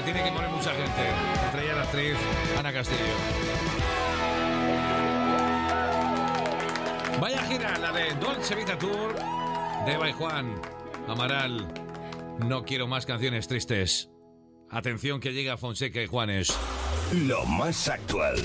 tiene que morir mucha gente. Entre ella la actriz Ana Castillo. Vaya gira, la de Dolce Vita Tour de Eva y Juan. Amaral, no quiero más canciones tristes. Atención que llega Fonseca y Juanes. Lo más actual.